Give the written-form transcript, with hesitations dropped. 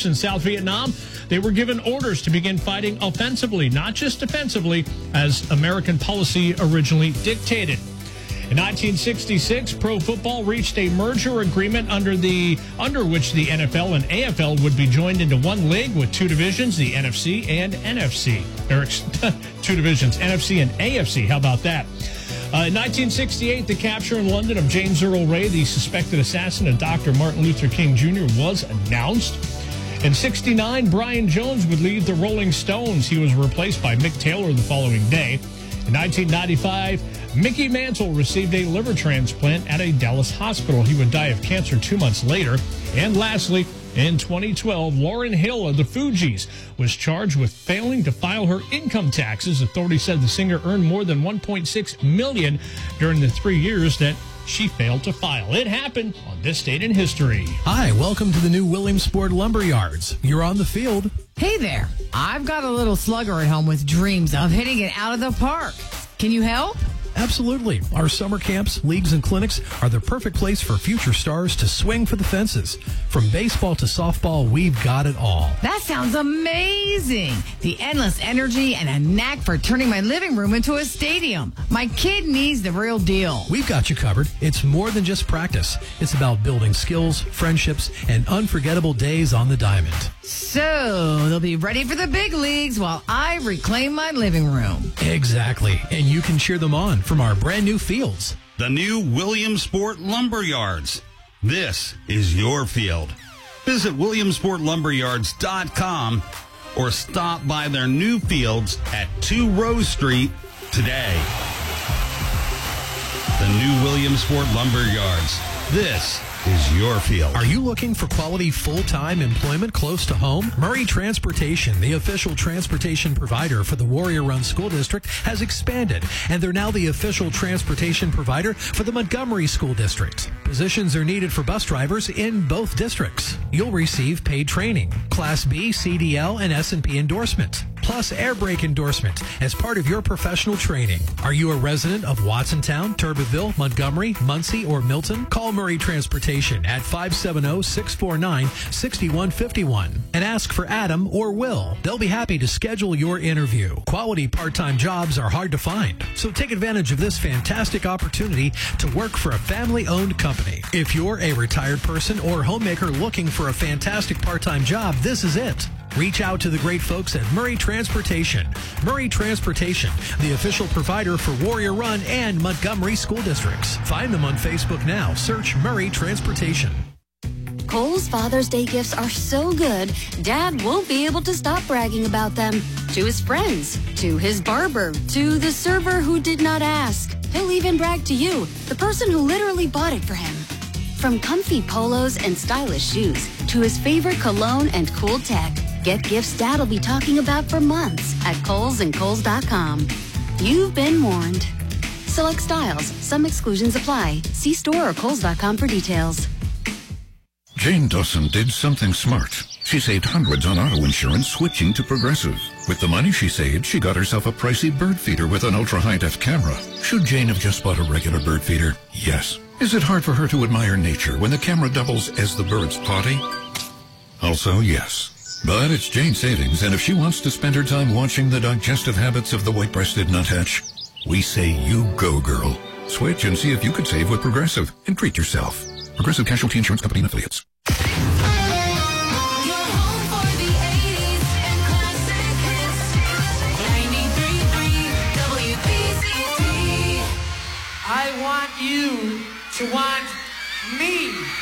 troops in South Vietnam, they were given orders to begin fighting offensively, not just defensively, as American policy originally dictated. In 1966, pro football reached a merger agreement under which the NFL and AFL would be joined into one league with two divisions, the NFC and NFC. Two divisions, NFC and AFC. How about that? In 1968, the capture in London of James Earl Ray, the suspected assassin of Dr. Martin Luther King Jr., was announced. In 1969, Brian Jones would leave the Rolling Stones. He was replaced by Mick Taylor the following day. In 1995, Mickey Mantle received a liver transplant at a Dallas hospital. He would die of cancer 2 months later. And lastly, in 2012, Lauryn Hill of the Fugees was charged with failing to file her income taxes. Authorities said the singer earned more than $1.6 million during the 3 years that she failed to file. It happened on this date in history. Hi, welcome to the new Williamsport Lumberyards. You're on the field. Hey there. I've got a little slugger at home with dreams of hitting it out of the park. Can you help? Absolutely. Our summer camps, leagues, and clinics are the perfect place for future stars to swing for the fences. From baseball to softball, we've got it all. That sounds amazing. The endless energy and a knack for turning my living room into a stadium. My kid needs the real deal. We've got you covered. It's more than just practice. It's about building skills, friendships, and unforgettable days on the diamond. So they'll be ready for the big leagues while I reclaim my living room. Exactly. And you can cheer them on from our brand new fields. The new Williamsport Lumberyards. This is your field. Visit WilliamsportLumberyards.com or stop by their new fields at 2 Rose Street today. The new Williamsport Lumberyards. This is your field. Are you looking for quality full-time employment close to home? Murray Transportation, the official transportation provider for the Warrior Run School District, has expanded, and they're now the official transportation provider for the Montgomery School District. Positions are needed for bus drivers in both districts. You'll receive paid training, Class B, CDL, and S&P endorsement, plus air brake endorsement as part of your professional training. Are you a resident of Watsontown, Turbeville, Montgomery, Muncie, or Milton? Call Murray Transportation at 570-649-6151 and ask for Adam or Will. They'll be happy to schedule your interview. Quality part-time jobs are hard to find, so take advantage of this fantastic opportunity to work for a family-owned company. If you're a retired person or homemaker looking for a fantastic part-time job, this is it. Reach out to the great folks at Murray Transportation. Murray Transportation, the official provider for Warrior Run and Montgomery school districts. Find them on Facebook now. Search Murray Transportation. Kohl's Father's Day gifts are so good, Dad won't be able to stop bragging about them. To his friends, to his barber, to the server who did not ask. He'll even brag to you, the person who literally bought it for him. From comfy polos and stylish shoes to his favorite cologne and cool tech, get gifts Dad'll be talking about for months at Kohl's and Kohl's.com. You've been warned. Select styles. Some exclusions apply. See store or Kohl's.com for details. Jane Dawson did something smart. She saved hundreds on auto insurance switching to Progressive. With the money she saved, she got herself a pricey bird feeder with an ultra-high-def camera. Should Jane have just bought a regular bird feeder? Yes. Is it hard for her to admire nature when the camera doubles as the bird's potty? Also, yes. But it's Jane's savings, and if she wants to spend her time watching the digestive habits of the white-breasted nuthatch, we say you go, girl. Switch and see if you could save with Progressive and treat yourself. Progressive Casualty Insurance Company and Affiliates. I want you to want me.